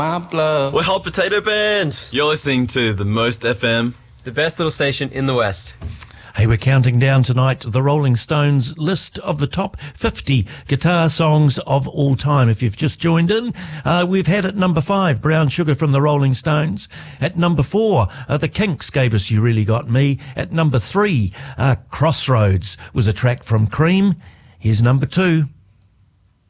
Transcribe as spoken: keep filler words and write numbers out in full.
My blood. We're Hot Potato Band. You're listening to The Most F M, the best little station in the West. Hey, we're counting down tonight the Rolling Stones list of the top fifty guitar songs of all time. If you've just joined in, uh, we've had at number five, Brown Sugar from the Rolling Stones. At number four, uh, the Kinks gave us You Really Got Me. At number three, uh, Crossroads was a track from Cream. Here's number two.